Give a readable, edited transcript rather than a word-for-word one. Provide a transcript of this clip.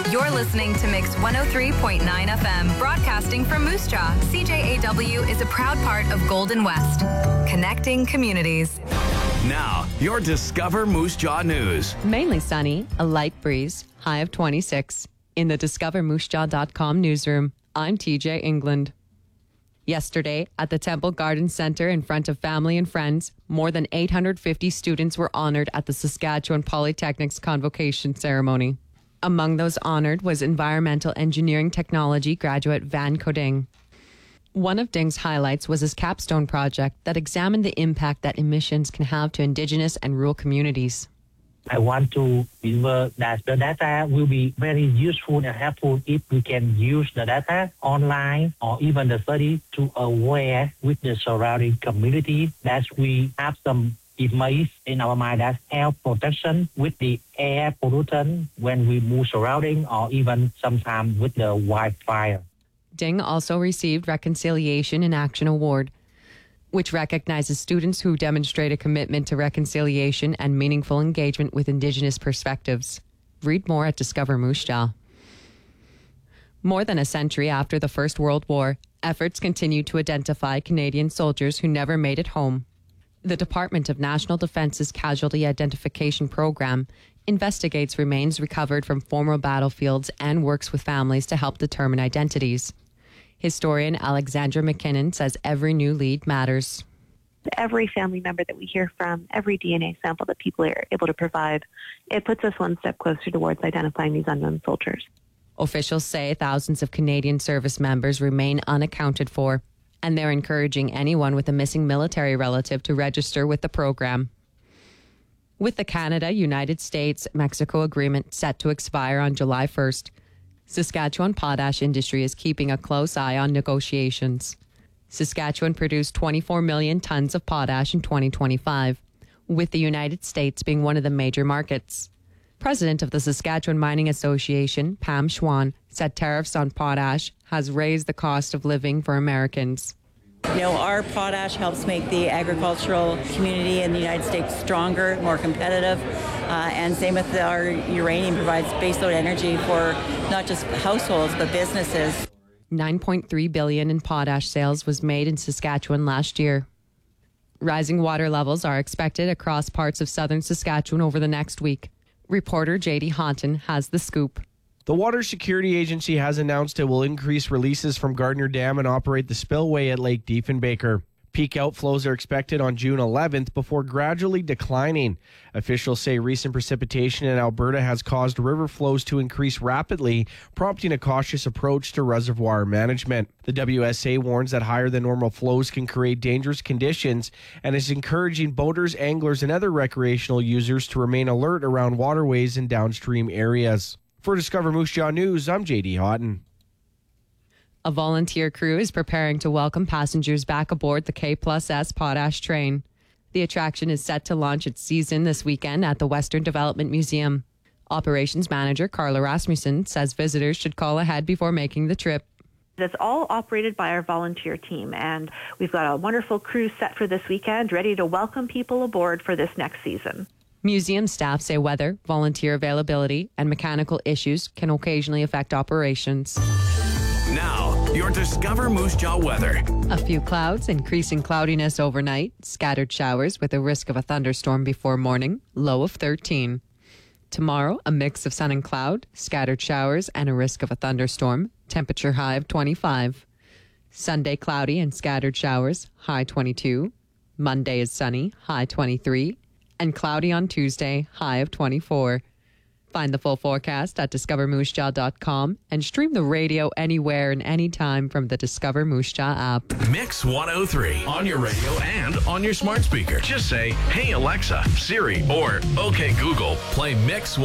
You're listening to Mix 103.9 FM, broadcasting from Moose Jaw. CJAW is a proud part of Golden West, connecting communities. Now, your Discover Moose Jaw news. Mainly sunny, a light breeze, high of 26. In the DiscoverMooseJaw.com newsroom, I'm TJ England. Yesterday, at the Temple Garden Centre in front of family and friends, more than 850 students were honoured at the Saskatchewan Polytechnic's convocation ceremony. Among those honoured was Environmental Engineering Technology graduate Van Coding. One of Ding's highlights was his capstone project that examined the impact that emissions can have to Indigenous and rural communities. I want to deliver that the data will be very useful and helpful if we can use the data online or even the study to aware with the surrounding community that we have some image in our mind that help protection with the air pollutant when we move surrounding or even sometimes with the wildfire. Ding also received Reconciliation in Action Award, which recognizes students who demonstrate a commitment to reconciliation and meaningful engagement with Indigenous perspectives. Read more at Discover Moose Jaw. More than a century after the First World War, efforts continue to identify Canadian soldiers who never made it home. The Department of National Defence's Casualty Identification Program investigates remains recovered from former battlefields and works with families to help determine identities. Historian Alexandra McKinnon says every new lead matters. Every family member that we hear from, every DNA sample that people are able to provide, it puts us one step closer towards identifying these unknown soldiers. Officials say thousands of Canadian service members remain unaccounted for, and they're encouraging anyone with a missing military relative to register with the program. With the Canada-United States-Mexico agreement set to expire on July 1st, Saskatchewan potash industry is keeping a close eye on negotiations. Saskatchewan produced 24 million tons of potash in 2025, with the United States being one of the major markets. President of the Saskatchewan Mining Association, Pam Schwan, said tariffs on potash has raised the cost of living for Americans. You know, our potash helps make the agricultural community in the United States stronger, more competitive, and same with our uranium provides baseload energy for not just households but businesses. $9.3 billion in potash sales was made in Saskatchewan last year. Rising water levels are expected across parts of southern Saskatchewan over the next week. Reporter J.D. Houghton has the scoop. The Water Security Agency has announced it will increase releases from Gardner Dam and operate the spillway at Lake Diefenbaker. Peak outflows are expected on June 11th before gradually declining. Officials say recent precipitation in Alberta has caused river flows to increase rapidly, prompting a cautious approach to reservoir management. The WSA warns that higher than normal flows can create dangerous conditions and is encouraging boaters, anglers, and other recreational users to remain alert around waterways and downstream areas. For Discover Moose Jaw News, I'm J.D. Houghton. A volunteer crew is preparing to welcome passengers back aboard the K+S potash train. The attraction is set to launch its season this weekend at the Western Development Museum. Operations Manager Carla Rasmussen says visitors should call ahead before making the trip. It's all operated by our volunteer team, and we've got a wonderful crew set for this weekend, ready to welcome people aboard for this next season. Museum staff say weather, volunteer availability, and mechanical issues can occasionally affect operations. Now, your Discover Moose Jaw weather. A few clouds, increasing cloudiness overnight, scattered showers with a risk of a thunderstorm before morning, low of 13. Tomorrow, a mix of sun and cloud, scattered showers, and a risk of a thunderstorm, temperature high of 25. Sunday, cloudy and scattered showers, high 22. Monday is sunny, high 23. And cloudy on Tuesday, high of 24. Find the full forecast at discovermoosejaw.com and stream the radio anywhere and anytime from the Discover Moose Jaw app. Mix 103 on your radio and on your smart speaker. Just say, "Hey Alexa, Siri," or "Okay Google, play Mix